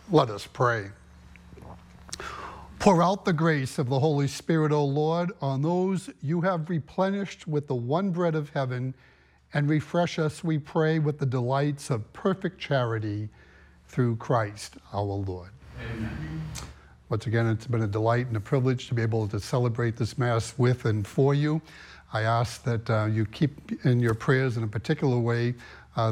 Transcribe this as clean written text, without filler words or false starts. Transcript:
Let us pray. Pour out the grace of the Holy Spirit, O Lord, on those you have replenished with the one bread of heaven, and refresh us, we pray, with the delights of perfect charity through Christ our Lord. Amen. Once again, it's been a delight and a privilege to be able to celebrate this Mass with and for you. I ask that you keep in your prayers in a particular way